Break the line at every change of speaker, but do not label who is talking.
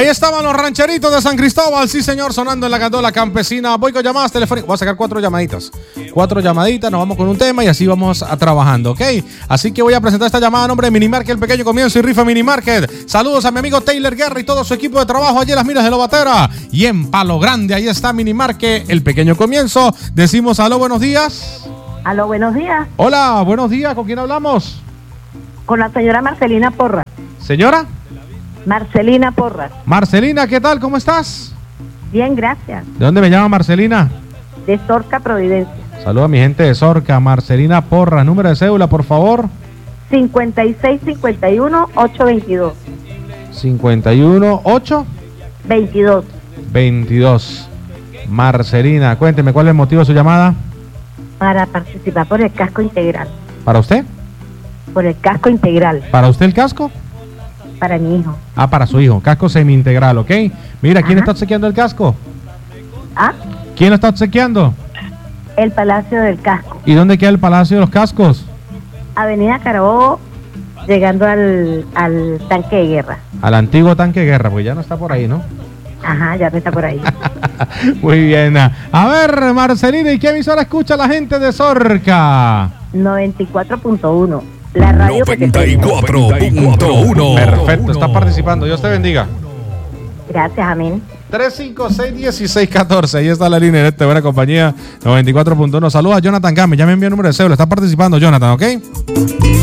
estaban los rancheritos de San Cristóbal, sí señor, sonando en la gandola campesina. Voy con llamadas telefónicas, voy a sacar 4 llamaditas. 4 llamaditas, nos vamos con un tema y así vamos a trabajando, ¿ok? Así que voy a presentar esta llamada a nombre de Minimarket, el pequeño comienzo y rifa Minimarket. Saludos a mi amigo Taylor Guerra y todo su equipo de trabajo allí en las minas de Lobatera. Y en Palo Grande, ahí está Minimarket, el pequeño comienzo. Decimos aló, buenos días.
Aló, buenos días.
Hola, buenos días, ¿con quién hablamos?
Con la señora Marcelina Porras.
¿Señora?
Marcelina Porras.
Marcelina, ¿qué tal? ¿Cómo estás?
Bien, gracias.
¿De dónde me llama Marcelina?
De Sorca, Providencia.
Saludos a mi gente de Sorca. Marcelina Porras, número de cédula, por favor.
5651-822.
51-8
22.
22. Marcelina, cuénteme, ¿cuál es el motivo de su llamada?
Para participar por el casco integral.
¿Para usted?
Por el casco integral.
¿Para usted el casco?
Para mi hijo.
Ah, para su hijo. Casco semi-integral, ¿ok? Mira, ¿quién
Ajá.
está obsequiando el casco?
¿Ah?
¿Quién lo está obsequiando?
El Palacio del Casco.
¿Y dónde queda el Palacio de los Cascos?
Avenida Carabobo, llegando al tanque de guerra.
Al antiguo tanque de guerra, porque ya no está por ahí, ¿no?
Ajá, ya está por ahí.
Muy bien. A ver, Marcelina, ¿y qué emisora escucha la gente de Sorca?
94.1. La radio que te pega.
94.1.
Perfecto, está participando. Dios te bendiga.
Gracias, amén.
356-1614. Ahí está la línea de esta buena compañía 94.1. Saludos a Jonathan Gámez. Ya me envió el número de cédula. Está participando Jonathan, ¿ok?